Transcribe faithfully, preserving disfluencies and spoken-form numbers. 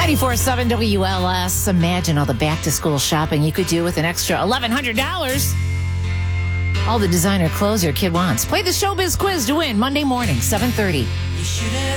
ninety-four point seven W L S. Imagine all the back-to-school shopping you could do with an extra eleven hundred dollars. All the designer clothes your kid wants. Play the Showbiz Quiz to win Monday morning, seven thirty.